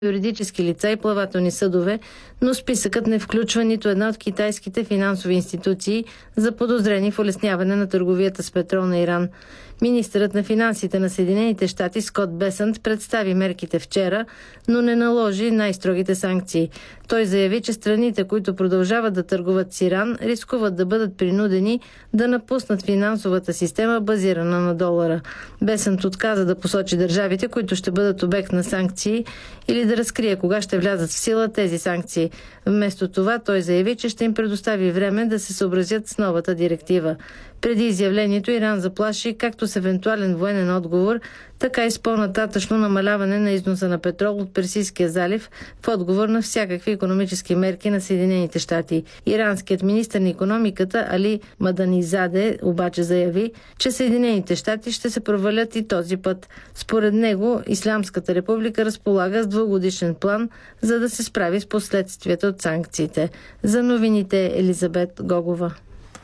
юридически лица и плавателни съдове, но списъкът не включва нито една от китайските финансови институции, заподозрени в улесняване на търговията с петрол на Иран. Министърът на финансите на Съединените щати Скот Бесънт представи мерките вчера, но не наложи най-строгите санкции. Той заяви, че страните, които продължават да търгуват с Иран, рискуват да бъдат принудени да напуснат финансовата система, базирана на долара. Бесънт отказа да посочи държавите, които ще бъдат обект на санкции, или да разкрие кога ще влязат в сила тези санкции. Вместо това той заяви, че ще им предостави време да се съобразят с новата директива. Преди изявлението Иран заплаши както с евентуален военен отговор, така и с по-нататъчно намаляване на износа на петрол от Персийския залив в отговор на всякакви икономически мерки на Съединените щати. Иранският министър на икономиката Али Маданизаде обаче заяви, че Съединените щати ще се провалят и този път. Според него Ислямската република разполага с двугодишен план, за да се справи с последствията от санкциите. За новините Елизабет Гогова.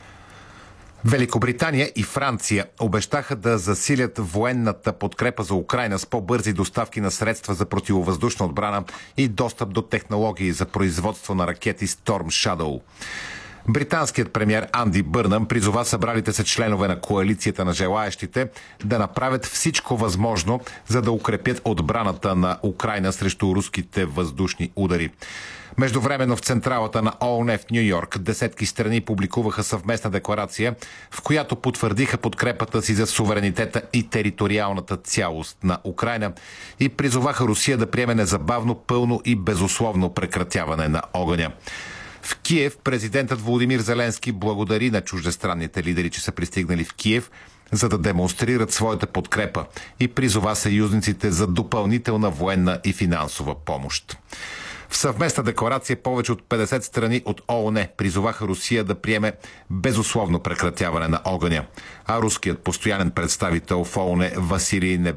Великобритания и Франция обещаха да засилят военната подкрепа за Украйна с по-бързи доставки на средства за противовъздушна отбрана и достъп до технологии за производство на ракети Storm Shadow. Британският премиер Анди Бърнъм призова събралите се членове на коалицията на желаещите да направят всичко възможно, за да укрепят отбраната на Украйна срещу руските въздушни удари. Междувременно в централата на ООН в Ню Йорк десетки страни публикуваха съвместна декларация, в която потвърдиха подкрепата си за суверенитета и териториалната цялост на Украйна и призоваха Русия да приеме незабавно, пълно и безусловно прекратяване на огъня. В Киев президентът Володимир Зеленски благодари на чуждестранните лидери, че са пристигнали в Киев, за да демонстрират своята подкрепа и призова съюзниците за допълнителна военна и финансова помощ. В съвместна декларация повече от 50 страни от ООН призоваха Русия да приеме безусловно прекратяване на огъня, а руският постоянен представител в ООН Василий